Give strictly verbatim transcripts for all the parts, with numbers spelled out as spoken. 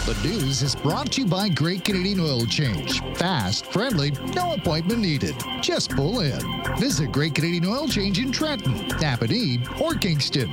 The news is brought to you by Great Canadian Oil Change. Fast, friendly, no appointment needed. Just pull in. Visit Great Canadian Oil Change in Trenton, Napanee, or Kingston.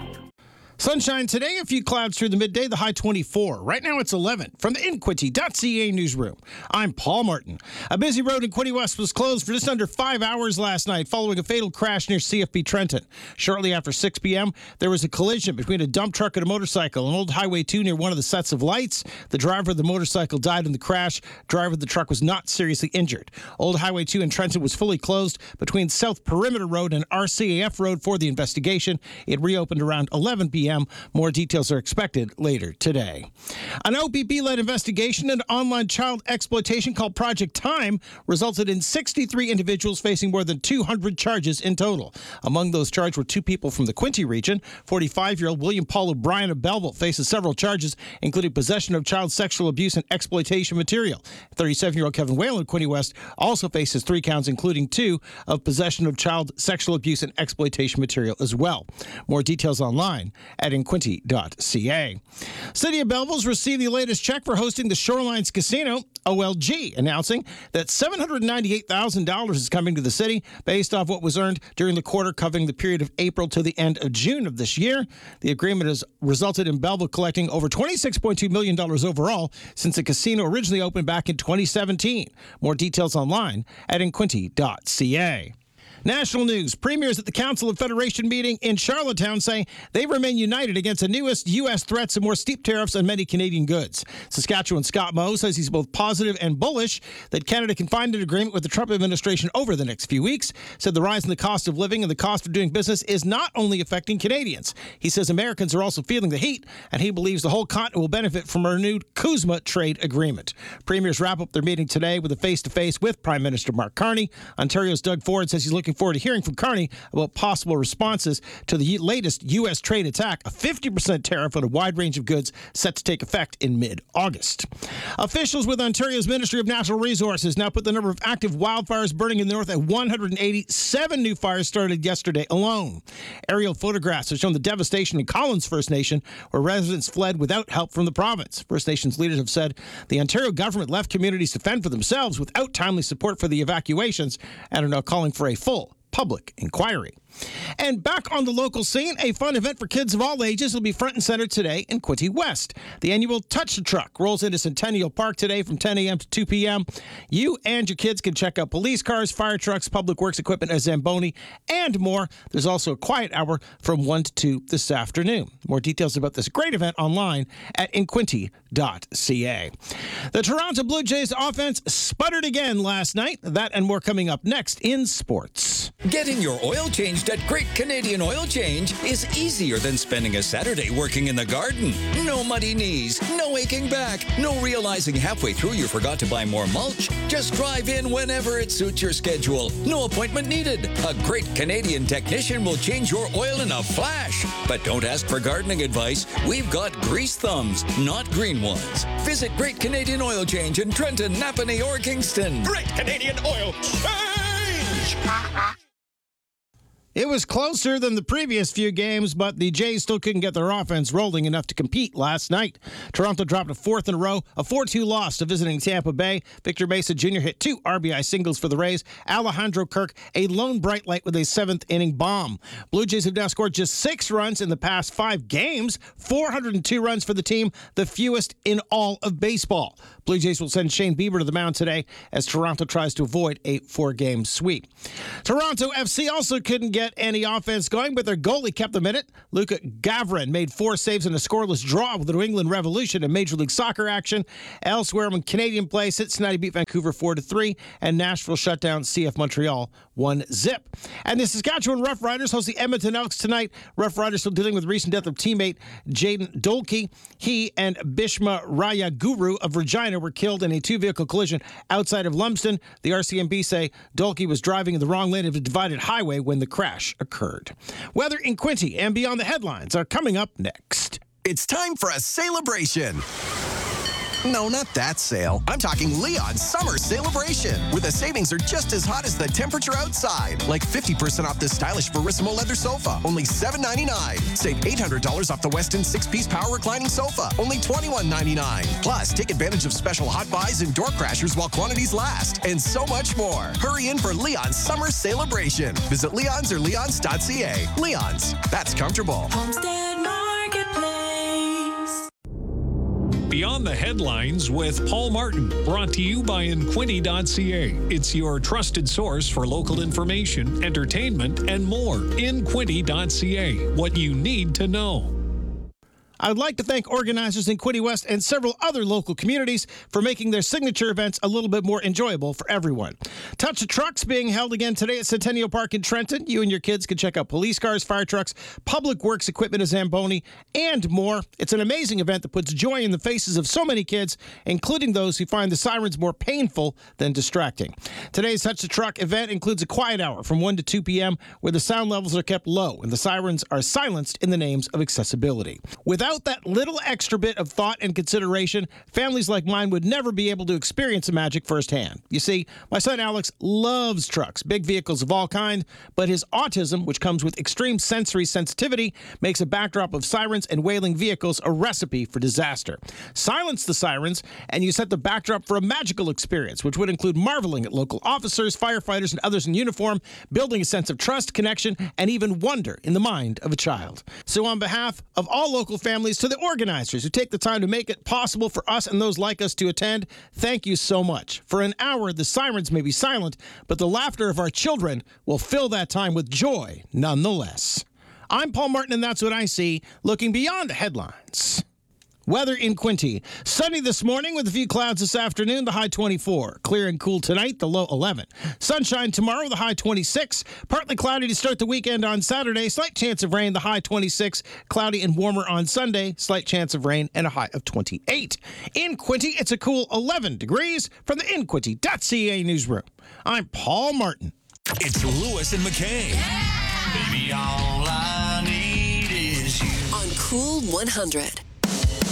Sunshine today, a few clouds through the midday, the high twenty-four. Right now it's eleven. From the Inquity dot C A newsroom, I'm Paul Martin. A busy road in Quinte West was closed for just under five hours last night following a fatal crash near C F B Trenton. Shortly after six p.m., there was a collision between a dump truck and a motorcycle on Old Highway two near one of the sets of lights. The driver of the motorcycle died in the crash. Driver of the truck was not seriously injured. Old Highway two in Trenton was fully closed between South Perimeter Road and R C A F Road for the investigation. It reopened around eleven p.m. More details are expected later today. An O P P-led investigation into online child exploitation called Project Time resulted in sixty-three individuals facing more than two hundred charges in total. Among those charged were two people from the Quinte region. forty-five-year-old William Paul O'Brien of Belleville faces several charges, including possession of child sexual abuse and exploitation material. thirty-seven-year-old Kevin Whalen of Quinte West also faces three counts, including two of possession of child sexual abuse and exploitation material as well. More details online at inquinte dot C A. City of Belleville's received the latest check for hosting the Shorelines Casino, O L G, announcing that seven hundred ninety-eight thousand dollars is coming to the city based off what was earned during the quarter covering the period of April to the end of June of this year. The agreement has resulted in Belleville collecting over twenty-six point two million dollars overall since the casino originally opened back in twenty seventeen. More details online at inquinte dot C A. National news. Premiers at the Council of Federation meeting in Charlottetown say they remain united against the newest U S threats and more steep tariffs on many Canadian goods. Saskatchewan Scott Moe says he's both positive and bullish that Canada can find an agreement with the Trump administration over the next few weeks. Said the rise in the cost of living and the cost of doing business is not only affecting Canadians. He says Americans are also feeling the heat, and he believes the whole continent will benefit from a renewed CUSMA trade agreement. Premiers wrap up their meeting today with a face-to-face with Prime Minister Mark Carney. Ontario's Doug Ford says he's looking forward to hearing from Carney about possible responses to the latest U S trade attack, a fifty percent tariff on a wide range of goods set to take effect in mid-August. Officials with Ontario's Ministry of Natural Resources now put the number of active wildfires burning in the north at one hundred eighty-seven new fires started yesterday alone. Aerial photographs have shown the devastation in Collins First Nation, where residents fled without help from the province. First Nations leaders have said the Ontario government left communities to fend for themselves without timely support for the evacuations and are now calling for a full public inquiry. And back on the local scene, a fun event for kids of all ages will be front and center today in Quinte West. The annual Touch the Truck rolls into Centennial Park today from ten a.m. to two p.m. You and your kids can check out police cars, fire trucks, public works equipment at Zamboni, and more. There's also a quiet hour from one to two this afternoon. More details about this great event online at inquinte dot C A. The Toronto Blue Jays offense sputtered again last night. That and more coming up next in sports. Getting your oil changed at Great Canadian Oil Change is easier than spending a Saturday working in the garden. No muddy knees, no aching back, no realizing halfway through you forgot to buy more mulch. Just drive in whenever it suits your schedule. No appointment needed. A Great Canadian technician will change your oil in a flash. But don't ask for gardening advice. We've got grease thumbs, not green ones. Visit Great Canadian Oil Change in Trenton, Napanee, or Kingston. Great Canadian Oil Change! It was closer than the previous few games, but the Jays still couldn't get their offense rolling enough to compete last night. Toronto dropped a fourth in a row, a four two loss to visiting Tampa Bay. Victor Mesa Junior hit two R B I singles for the Rays. Alejandro Kirk, a lone bright light with a seventh inning bomb. Blue Jays have now scored just six runs in the past five games, four hundred two runs for the team, the fewest in all of baseball. Blue Jays will send Shane Bieber to the mound today as Toronto tries to avoid a four-game sweep. Toronto F C also couldn't get any offense going, but their goalie kept them in it. Luka Gavrin made four saves in a scoreless draw with the New England Revolution in Major League Soccer action. Elsewhere in Canadian play, Cincinnati beat Vancouver four to three, and Nashville shut down C F Montreal one zip. And the Saskatchewan Roughriders host the Edmonton Elks tonight. Roughriders still dealing with the recent death of teammate Jaden Dolkey. He and Bhishma Raya Guru of Regina were killed in a two-vehicle collision outside of Lumsden. The R C M P say Dolkey was driving in the wrong lane of a divided highway when the crash occurred. Weather in Quinte and beyond the headlines are coming up next. It's time for a celebration. No, not that sale. I'm talking Leon's Summer Celebration, where the savings are just as hot as the temperature outside. Like fifty percent off this stylish Verissimo leather sofa, only seven ninety-nine. Save eight hundred dollars off the Westin six-piece power reclining sofa, only twenty-one ninety-nine. Plus, take advantage of special hot buys and door crashers while quantities last, and so much more. Hurry in for Leon's Summer Celebration. Visit Leon's or leons dot c a. Leon's, that's comfortable. Homestead Marketplace. Beyond the Headlines with Paul Martin, brought to you by Inquinity dot c a. It's your trusted source for local information, entertainment, and more. Inquinity dot c a. What you need to know. I would like to thank organizers in Quinte West and several other local communities for making their signature events a little bit more enjoyable for everyone. Touch of Trucks being held again today at Centennial Park in Trenton. You and your kids can check out police cars, fire trucks, public works equipment at Zamboni, and more. It's an amazing event that puts joy in the faces of so many kids, including those who find the sirens more painful than distracting. Today's Touch the Truck event includes a quiet hour from one to two p.m. where the sound levels are kept low and the sirens are silenced in the names of accessibility. Without Without that little extra bit of thought and consideration, families like mine would never be able to experience the magic firsthand. You see, my son Alex loves trucks, big vehicles of all kinds, but his autism, which comes with extreme sensory sensitivity, makes a backdrop of sirens and wailing vehicles a recipe for disaster. Silence the sirens, and you set the backdrop for a magical experience, which would include marveling at local officers, firefighters, and others in uniform, building a sense of trust, connection, and even wonder in the mind of a child. So on behalf of all local families, to the organizers who take the time to make it possible for us and those like us to attend, thank you so much. For an hour, the sirens may be silent, but the laughter of our children will fill that time with joy nonetheless. I'm Paul Martin, and that's what I see, looking beyond the headlines. Weather in Quinte. Sunny this morning with a few clouds this afternoon, the high twenty-four. Clear and cool tonight, the low eleven. Sunshine tomorrow, the high twenty-six. Partly cloudy to start the weekend on Saturday. Slight chance of rain, the high twenty-six. Cloudy and warmer on Sunday. Slight chance of rain and a high of twenty-eight. In Quinte, it's a cool eleven degrees from the Inquinity dot c a newsroom. I'm Paul Martin. It's Lewis and McKay. Yeah. Baby, all I need is you. On Cool one hundred.